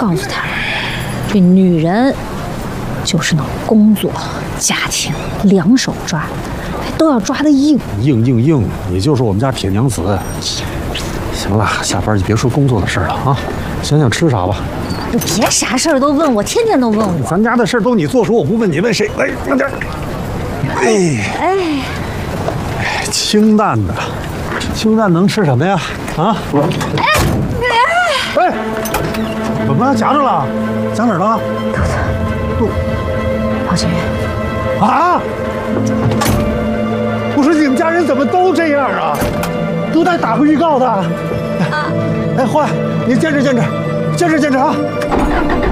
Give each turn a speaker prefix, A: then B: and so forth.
A: 告诉他们，这女人就是能工作、家庭两手抓，都要抓得硬。
B: 硬，你就是我们家铁娘子。行了，下班就别说工作的事了啊，想想吃啥吧。
A: 你别啥事儿都问我，天天都问我。
B: 咱家的事儿都你做主，我不问你问谁？来，慢点。清淡的，清淡能吃什么呀？啊？哎，怎么了？夹着了？夹哪儿了？
A: 肚子。黄景瑜。
B: 啊！我说你们家人怎么都这样啊？都带打过预告的。哎，坏，你坚持啊！